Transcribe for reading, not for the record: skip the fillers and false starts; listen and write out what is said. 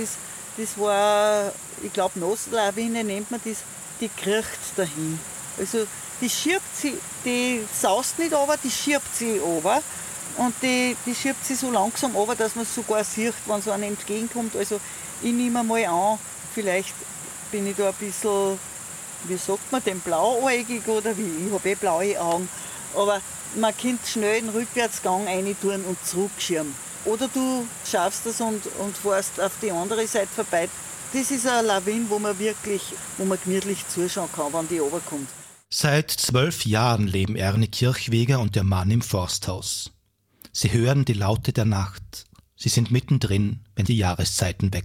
das war, ich glaube, Nasslawine nennt man das, die kriecht dahin. Also die schiebt sie, die saust nicht runter, die schiebt sie runter. Und die schiebt sie so langsam runter, dass man es sogar sieht, wenn so einem entgegenkommt. Also ich nehme mal an, vielleicht bin ich da ein bisschen, wie sagt man denn, blauäugig oder wie? Ich habe blaue Augen. Aber man könnte schnell den Rückwärtsgang rein tun und zurückschirmen. Oder du schaffst das und fährst auf die andere Seite vorbei. Das ist eine Lawine, wo man gemütlich zuschauen kann, wenn die runterkommt. Seit 12 Jahren leben Ernie Kirchweger und der Mann im Forsthaus. Sie hören die Laute der Nacht. Sie sind mittendrin, wenn die Jahreszeiten wechseln.